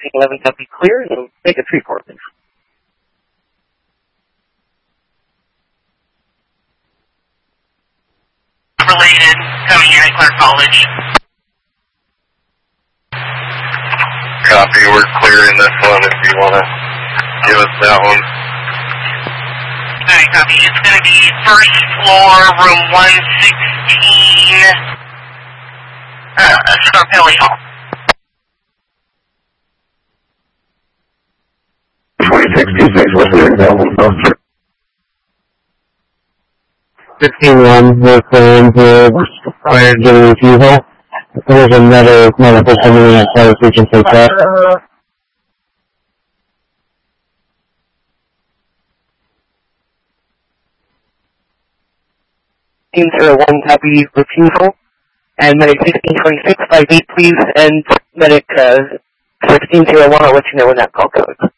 1611 copy clear, and make a 3-4, please. Related, coming here at Clark College. Copy, we're clearing this one if you want to give us that one. Alright, copy. It's going to be first floor, room 116, Scarpelli Hall. 2066, what's the available number? 15-1 with prior to the refusal. There's another medical summary that says we can take that. 1601 copy refusal, and medic 1626, 58 please, and medic 1601, I'll let you know when that call goes.